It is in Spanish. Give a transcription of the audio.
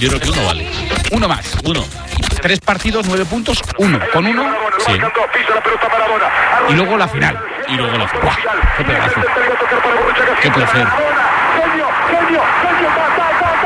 Yo creo que uno vale. Uno más. Uno. 3 partidos, 9 puntos, uno. Con uno. Sí. Y luego la final. Y luego la final. ¡Buah! ¡Qué pedazo! Qué placer.